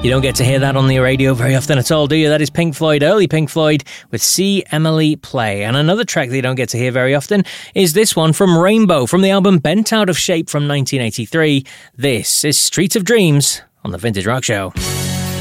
You don't get to hear that on the radio very often at all, do you? That is Pink Floyd, early Pink Floyd, with See Emily Play. And another track that you don't get to hear very often is this one from Rainbow, from the album Bent Out of Shape from 1983. This is Street of Dreams on the Vintage Rock Show.